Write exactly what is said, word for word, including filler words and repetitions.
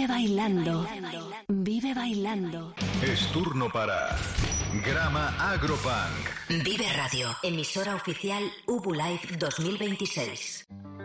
Vive bailando. Vive bailando. Es turno para Grama Agropunk. Vive Radio, emisora oficial Ubu Life dos mil veintiséis.